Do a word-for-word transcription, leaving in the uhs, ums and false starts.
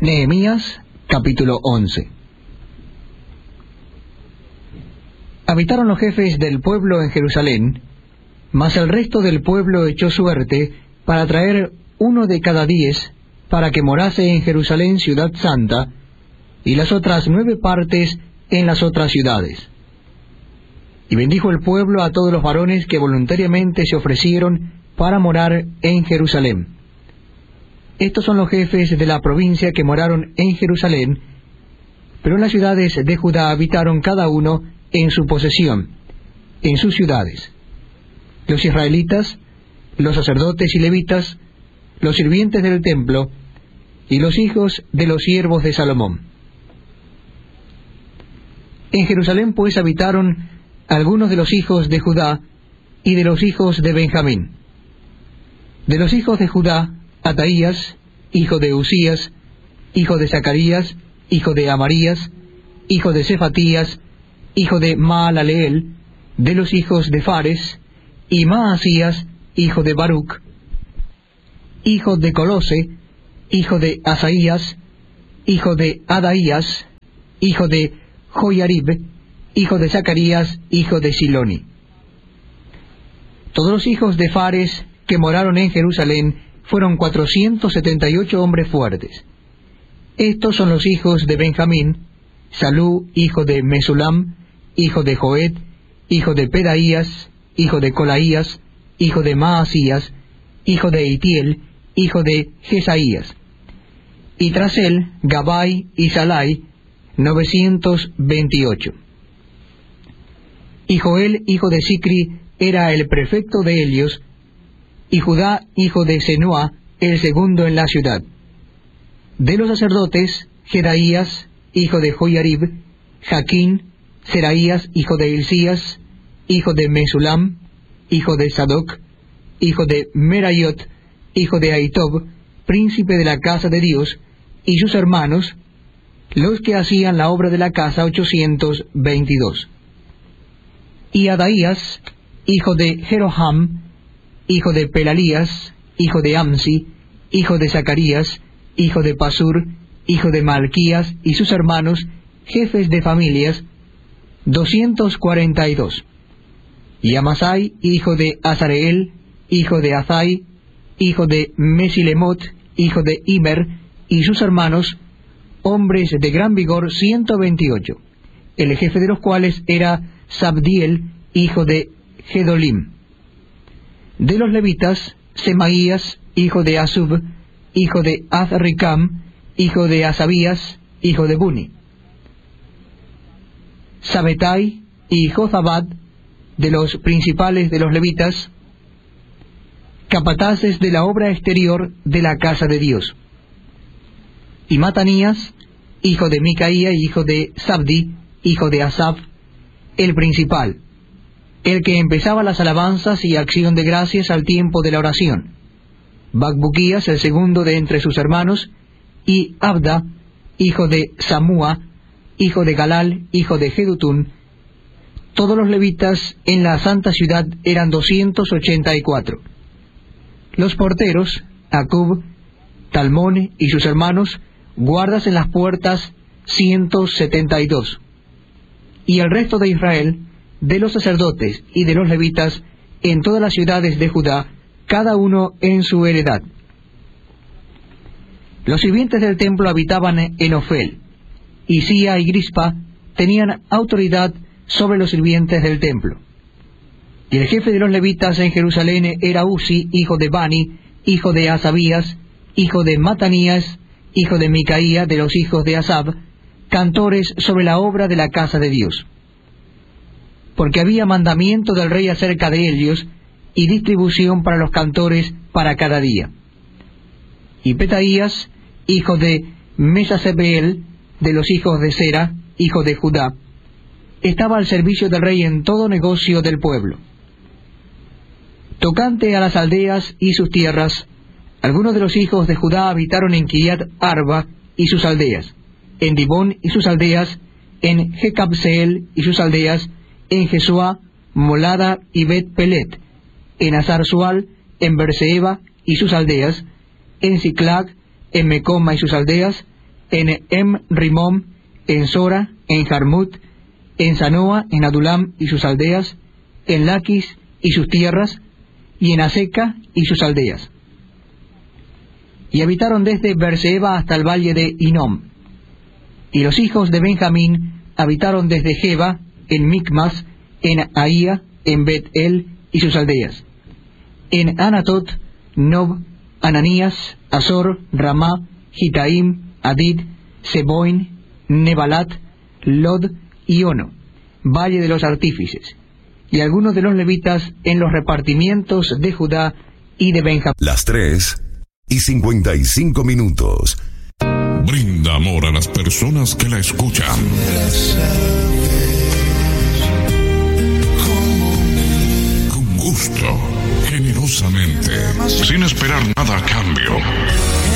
Nehemías, capítulo once. Habitaron los jefes del pueblo en Jerusalén, mas el resto del pueblo echó suerte para traer uno de cada diez, para que morase en Jerusalén ciudad santa, y las otras nueve partes en las otras ciudades. Y bendijo el pueblo a todos los varones que voluntariamente se ofrecieron para morar en Jerusalén. Estos son los jefes de la provincia que moraron en Jerusalén, pero en las ciudades de Judá habitaron cada uno en su posesión, en sus ciudades: los israelitas, los sacerdotes y levitas, los sirvientes del templo, y los hijos de los siervos de Salomón. En Jerusalén pues habitaron algunos de los hijos de Judá y de los hijos de Benjamín. De los hijos de Judá, Ataías, hijo de Usías, hijo de Zacarías, hijo de Amarías, hijo de Cefatías, hijo de Maalaleel. De los hijos de Fares, y Maasías, hijo de Baruc, hijo de Colose, hijo de Asaías, hijo de Adaías, hijo de Joiarib, hijo de Zacarías, hijo de Siloni. Todos los hijos de Fares que moraron en Jerusalén fueron cuatrocientos setenta y ocho hombres fuertes. Estos son los hijos de Benjamín: Salú, hijo de Mesulam, hijo de Joed, hijo de Pedaías, hijo de Colaías, hijo de Maasías, hijo de Itiel, hijo de Jesaías. Y tras él, Gabai y Salai, novecientos veintiocho. Y Joel, hijo de Sicri, era el prefecto de ellos, y Judá, hijo de Senua, el segundo en la ciudad. De los sacerdotes, Jedaías, hijo de Joiarib, Jaquín, Seraías, hijo de Hilcías, hijo de Mesulam, hijo de Sadoc, hijo de Merayot, hijo de Ahitob, príncipe de la casa de Dios, y sus hermanos, los que hacían la obra de la casa, ochocientos veintidós. Y Adaías, hijo de Jeroham, hijo de Pelalías, hijo de Amsi, hijo de Zacarías, hijo de Pasur, hijo de Malquías, y sus hermanos, jefes de familias, doscientos cuarenta y dos. Y Amasai, hijo de Azareel, hijo de Azai, hijo de Mesilemot, hijo de Imer, y sus hermanos, hombres de gran vigor, ciento veintiocho, el jefe de los cuales era Sabdiel, hijo de Gedolim. De los levitas, Semaías, hijo de Asub, hijo de Azricam, hijo de Asabías, hijo de Buni. Sabetai y Jozabad, de los principales de los levitas, capataces de la obra exterior de la casa de Dios. Y Matanías, hijo de Micaía, hijo de Sabdi, hijo de Asaf, el principal, el que empezaba las alabanzas y acción de gracias al tiempo de la oración. Bacbuquías, el segundo de entre sus hermanos, y Abda, hijo de Samúa, hijo de Galal, hijo de Jedutún. Todos los levitas en la santa ciudad eran doscientos ochenta y cuatro. Los porteros, Acub, Talmón y sus hermanos, guardas en las puertas, ciento setenta y dos. Y el resto de Israel, de los sacerdotes y de los levitas, en todas las ciudades de Judá, cada uno en su heredad. Los sirvientes del templo habitaban en Ofel, y Sía y Grispa tenían autoridad sobre los sirvientes del templo. Y el jefe de los levitas en Jerusalén era Uzi, hijo de Bani, hijo de Asabías, hijo de Matanías, hijo de Micaía, de los hijos de Asab, cantores sobre la obra de la casa de Dios. Porque había mandamiento del rey acerca de ellos, y distribución para los cantores para cada día. Y Petaías, hijo de Mesasebeel, de los hijos de Sera, hijo de Judá, estaba al servicio del rey en todo negocio del pueblo. Tocante a las aldeas y sus tierras, algunos de los hijos de Judá habitaron en Kiriat Arba y sus aldeas, en Dibón y sus aldeas, en Jecabseel y sus aldeas, en Jesuá, Molada y Bet Pelet, en Azar-Sual, en Berseba y sus aldeas, en Siclag, en Mecoma y sus aldeas, en Em Rimón, en Sora, en Jarmut, en Sanoa, en Adulam y sus aldeas, en Laquis y sus tierras, y en Aseca y sus aldeas. Y habitaron desde Berseba hasta el valle de Inom. Y los hijos de Benjamín habitaron desde Geba, en Micmas, en Ahía, en Bet-El y sus aldeas, en Anatot, Nob, Ananías, Azor, Ramá, Gitaim, Adid, Seboin, Nebalat, Lod y Ono, valle de los artífices, y algunos de los levitas en los repartimientos de Judá y de Benjamín. Las tres y cincuenta y cinco minutos. Brinda amor a las personas que la escuchan. Con gusto, generosamente, sin esperar nada a cambio.